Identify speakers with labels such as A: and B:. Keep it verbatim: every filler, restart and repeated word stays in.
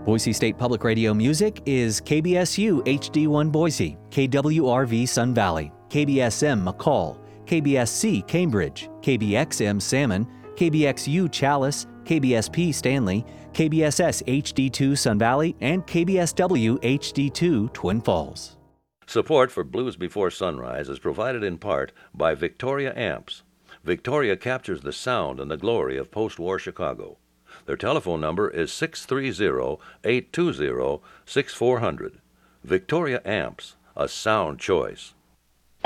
A: Boise State Public Radio music is K B S U H D one Boise, K W R V Sun Valley, K B S M McCall, K B S C Cambridge, K B X M Salmon, K B X U Chalice, K B S P Stanley, K B S S H D two Sun Valley, and K B S W H D two Twin Falls.
B: Support for Blues Before Sunrise is provided in part by Victoria Amps. Victoria captures the sound and the glory of post-war Chicago. Their telephone number is six three zero, eight two zero, six four zero zero. Victoria Amps, a sound choice.